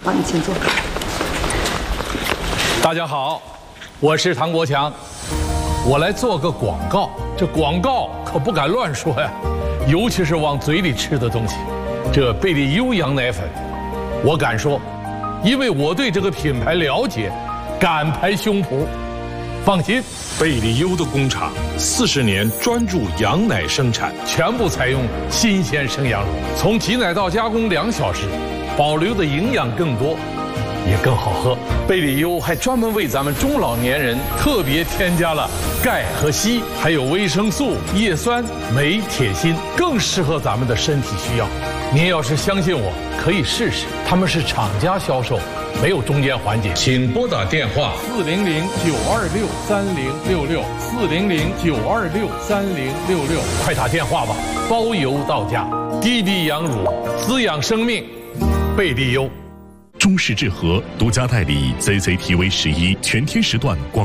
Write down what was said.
好，你请坐。 大家好，我是唐国强，我来做个广告。这广告可不敢乱说呀，尤其是往嘴里吃的东西。这贝利优羊奶粉，我敢说，因为我对这个品牌了解，敢拍胸脯。放心， 贝利优的工厂40年专注羊奶生产， 全部采用新鲜生羊乳，从挤奶到加工2小时，保留的营养更多，也更好喝。贝利优还专门为咱们中老年人特别添加了钙和硒，还有维生素、叶酸、镁、铁、锌，更适合咱们的身体需要。您要是相信我，可以试试，他们是厂家销售，没有中间环节。请拨打电话400-926-3066，400-926-3066，快打电话吧，包邮到家。滴滴羊乳，滋养生命，贝利优。 中视智和独家代理 CCTV11全天时段广